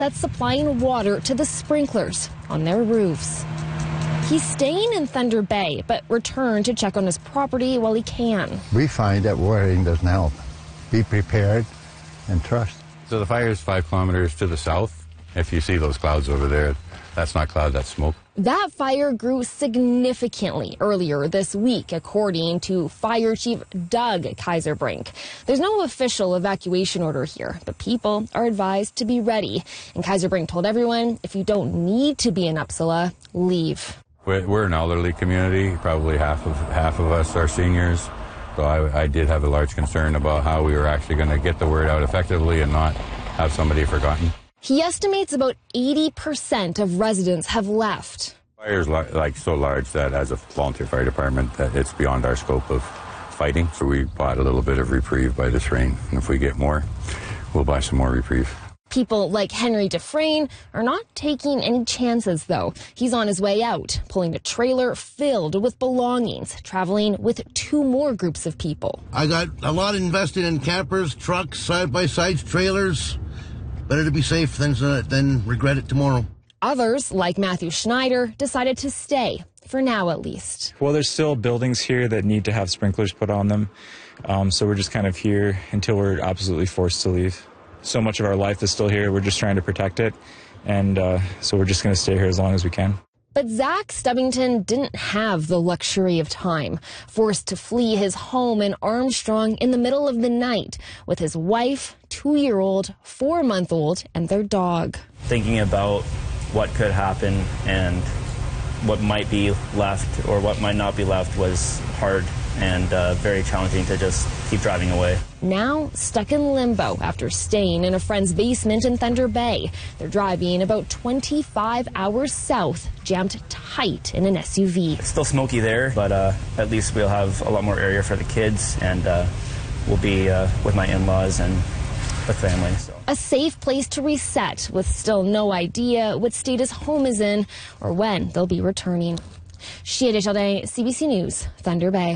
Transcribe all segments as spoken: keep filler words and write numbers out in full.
that's supplying water to the sprinklers on their roofs. He's staying in Thunder Bay, but returned to check on his property while he can. We find that worrying doesn't help. Be prepared and trust. So the fire is five kilometers to the south. If you see those clouds over there, that's not cloud, that's smoke. That fire grew significantly earlier this week, according to Fire Chief Doug Kaiserbrink. There's no official evacuation order here, but people are advised to be ready. And Kaiserbrink told everyone, if you don't need to be in Upsala, leave. We're an elderly community. Probably half of half of us are seniors. So I, I did have a large concern about how we were actually going to get the word out effectively and not have somebody forgotten. He estimates about eighty percent of residents have left. Fire is like so large that as a volunteer fire department that it's beyond our scope of fighting. So we bought a little bit of reprieve by this rain. And if we get more, we'll buy some more reprieve. People like Henry Dufresne are not taking any chances, though. He's on his way out, pulling a trailer filled with belongings, traveling with two more groups of people. I got a lot invested in campers, trucks, side-by-sides, trailers. Better to be safe than, uh, than regret it tomorrow. Others, like Matthew Schneider, decided to stay, for now at least. Well, there's still buildings here that need to have sprinklers put on them, um, so we're just kind of here until we're absolutely forced to leave. So much of our life is still here. We're just trying to protect it, and uh, so we're just going to stay here as long as we can. But Zach Stubbington didn't have the luxury of time, forced to flee his home in Armstrong in the middle of the night with his wife, two-year-old, four-month-old, and their dog. Thinking about what could happen and what might be left or what might not be left was hard and uh, very challenging to just keep driving away. Now stuck in limbo after staying in a friend's basement in Thunder Bay. They're driving about twenty-five hours south, jammed tight in an S U V. It's still smoky there, but uh, at least we'll have a lot more area for the kids, and uh, we'll be uh, with my in-laws and with family. So. A safe place to reset, with still no idea what state his home is in or when they'll be returning. Shia Desjardins, C B C News, Thunder Bay.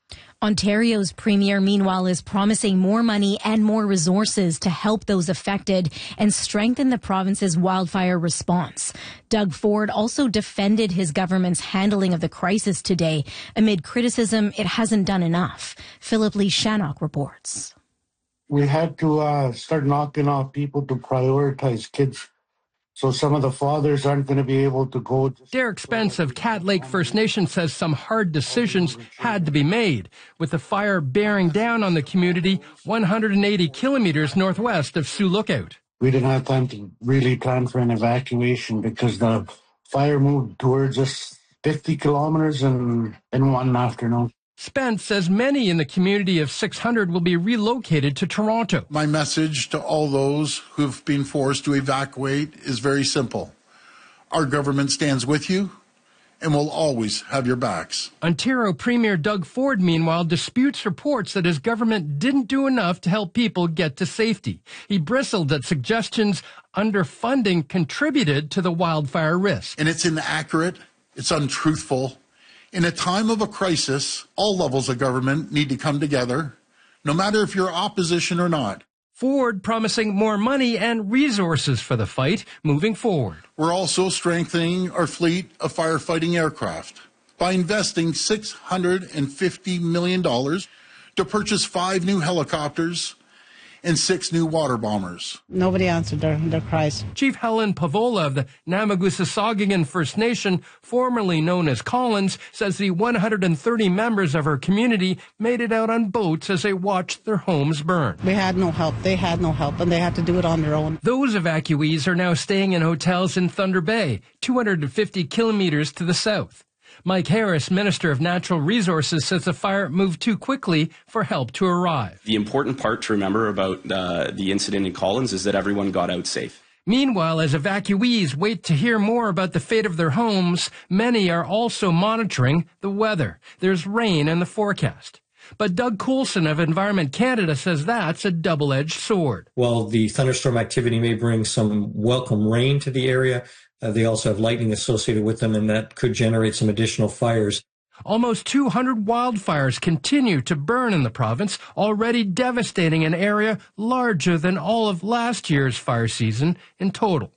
Ontario's premier, meanwhile, is promising more money and more resources to help those affected and strengthen the province's wildfire response. Doug Ford also defended his government's handling of the crisis today amid criticism it hasn't done enough. Philip Lee Shannock reports. We had to uh, start knocking off people to prioritize kids. So some of the fathers aren't going to be able to go. Derek Spence of Cat Lake First Nation says some hard decisions had to be made, with the fire bearing down on the community one hundred eighty kilometers northwest of Sioux Lookout. We didn't have time to really plan for an evacuation because the fire moved towards us fifty kilometers in, in one afternoon. Spence says many in the community of six hundred will be relocated to Toronto. My message to all those who've been forced to evacuate is very simple. Our government stands with you and will always have your backs. Ontario Premier Doug Ford, meanwhile, disputes reports that his government didn't do enough to help people get to safety. He bristled at suggestions underfunding contributed to the wildfire risk. And it's inaccurate, it's untruthful. In a time of a crisis, all levels of government need to come together, no matter if you're opposition or not. Ford promising more money and resources for the fight moving forward. We're also strengthening our fleet of firefighting aircraft by investing six hundred fifty million dollars to purchase five new helicopters and six new water bombers. Nobody answered their, their cries. Chief Helen Pavola of the Namagusa-Saugagan First Nation, formerly known as Collins, says the one hundred thirty members of her community made it out on boats as they watched their homes burn. We had no help. They had no help, and they had to do it on their own. Those evacuees are now staying in hotels in Thunder Bay, two hundred fifty kilometers to the south. Mike Harris, Minister of Natural Resources, says the fire moved too quickly for help to arrive. The important part to remember about uh, the incident in Collins is that everyone got out safe. Meanwhile, as evacuees wait to hear more about the fate of their homes, many are also monitoring the weather. There's rain in the forecast. But Doug Coulson of Environment Canada says that's a double-edged sword. While the thunderstorm activity may bring some welcome rain to the area, Uh, they also have lightning associated with them, and that could generate some additional fires. Almost two hundred wildfires continue to burn in the province, already devastating an area larger than all of last year's fire season in total.